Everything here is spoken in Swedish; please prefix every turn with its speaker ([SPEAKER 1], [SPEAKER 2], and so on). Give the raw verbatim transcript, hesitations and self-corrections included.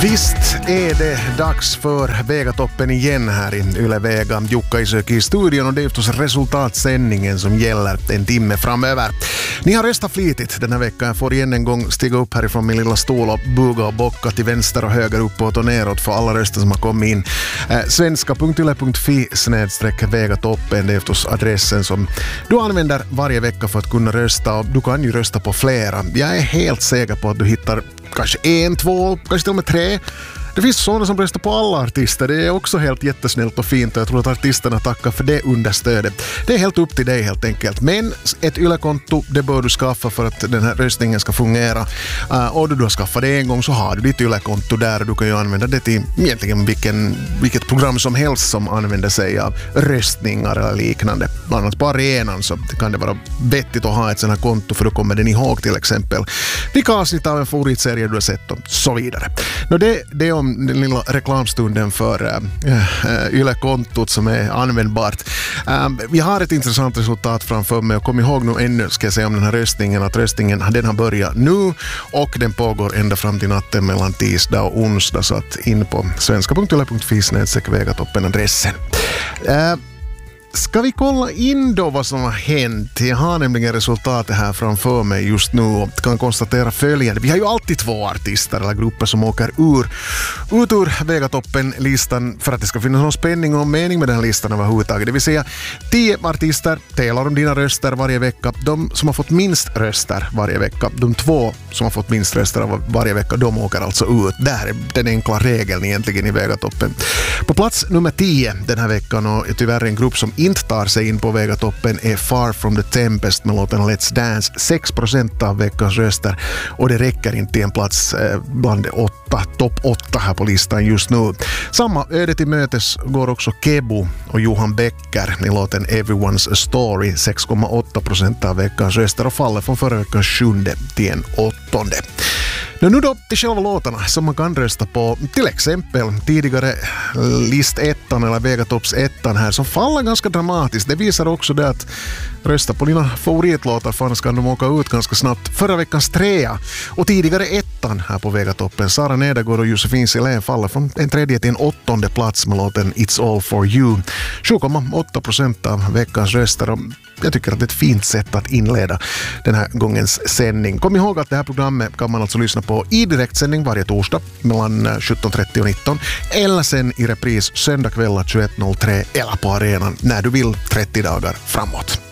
[SPEAKER 1] Visst är det dags för Vegatoppen igen här i Yle Vega. Jukka Isöki i studion och det är förstås resultatsändningen som gäller en timme framöver. Ni har röstat flitigt den här veckan. Jag får igen en gång stiga upp härifrån min lilla stol och buga och bocka till vänster och höger, uppåt och neråt för alla röster som har kommit in. Eh, svenska punkt yle punkt fi snedstreck Vegatoppen, det är förstås adressen som du använder varje vecka för att kunna rösta, och du kan ju rösta på flera. Jag är helt säker på att du hittar kanske en, två, kanske till och med tre. Det finns sådana som röstar på alla artister. Det är också helt jättesnällt och fint, och jag tror att artisterna tackar för det understödet. Det är helt upp till dig helt enkelt. Men ett Yle-konto, det bör du skaffa för att den här röstningen ska fungera. Uh, och då du har skaffat det en gång så har du ditt Yle-konto där, och du kan ju använda det till egentligen vilken, vilket program som helst som använder sig av röstningar eller liknande. Bland annat på arenan så kan det vara vettigt att ha ett sådant här konto, för då kommer den ihåg till exempel vilka avsnitt av en favoritserie du har sett och så vidare. Nå det, det är om den lilla reklamstunden för uh, Yle-kontot som är användbart. Um, vi har ett intressant resultat framför mig, och kom ihåg nu ännu, ska jag säga om den här röstningen, att röstningen den har börjat nu och den pågår ända fram till natten mellan tisdag och onsdag, så att in på svenska punkt yle punkt fi snedstreck Vegatoppen adressen. Uh, Ska vi kolla in då vad som har hänt? Jag har nämligen resultatet här framför mig just nu och kan konstatera följande. Vi har ju alltid två artister eller grupper som åker ur, ut ur Vegatoppen-listan för att det ska finnas någon spänning och mening med den här listan överhuvudtaget. Det vill säga tio artister tävlar om dina röster varje vecka. De som har fått minst röster varje vecka, de två som har fått minst röster varje vecka, de åker alltså ut. Det här är den enkla regeln egentligen i Vegatoppen. På plats nummer tio den här veckan, och tyvärr en grupp som inte tar sig in på Vegatoppen, är Far from the Tempest med låten Let's Dance. sex procent av veckans röster, och det räcker inte en plats eh, bland åtta, topp åtta här på listan just nu. Samma öde till mötes går också Kebo och Johan Becker med låten Everyone's a Story. sex komma åtta procent av veckans röster och faller från förra veckans sjunde till en åttonde. Nu då till själva låtarna som man kan rösta på, till exempel tidigare list ettan eller Vegatopps ettan här, som faller ganska dramatiskt. Det visar också det att rösta på dina favoritlåtar, för annars kan de åka ut ganska snabbt. Förra veckans trea och tidigare ettan här på Vegatoppen, Sara Nedergaard och Josefin Silén, faller från en tredje till en åttonde plats med låten It's All For You. sju komma åtta procent av veckans röster, och jag tycker att det är ett fint sätt att inleda den här gångens sändning. Kom ihåg att det här programmet kan man alltså lyssna på i direktsändning varje torsdag mellan sjutton trettio och nitton, eller sen i repris söndag kväll tjugoett noll tre eller på arenan när du vill trettio dagar framåt.